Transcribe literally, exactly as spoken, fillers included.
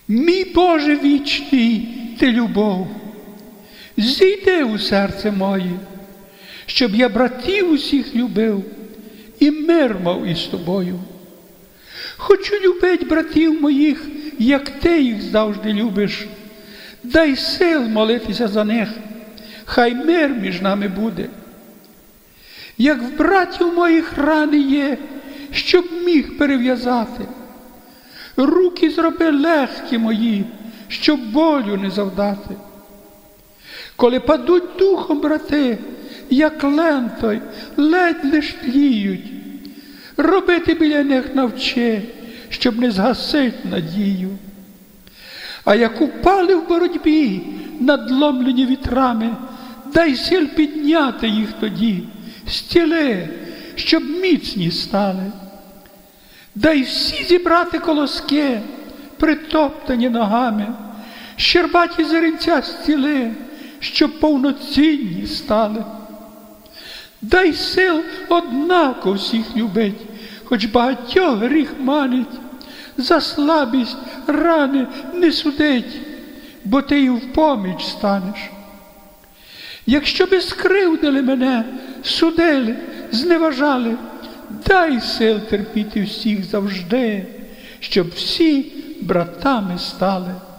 Мій Боже вічний, ти любов, зійди у серце моє, щоб я братів усіх любив і мир мав із тобою. Хочу любить братів моїх, як ти їх завжди любиш. Дай сил молитися за них, хай мир між нами буде. Як в братів моїх рани є, щоб міг перев'язати. Руки зроби легкі мої, щоб болю не завдати. Коли падуть духом брати, як лен той, ледь лиш тліють, робити біля них навчи, щоб не згасить надію. А як упали в боротьбі, надломлені вітрами, дай сил підняти їх тоді, стіли, щоб міцні стали. Дай всі зібрати колоски, притоптані ногами, щербаті зеренця стіли, щоб повноцінні стали. Дай сил однако всіх любить, хоч багатьох гріх манить, за слабість рани не судить, бо ти й в поміч станеш. Якщо би скривдили мене, судили, зневажали, дай сил терпіти всіх завжди, щоб всі братами стали.